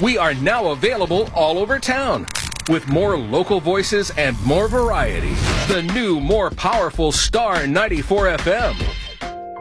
We are now available all over town. With more local voices and more variety, the new, more powerful Star 94 FM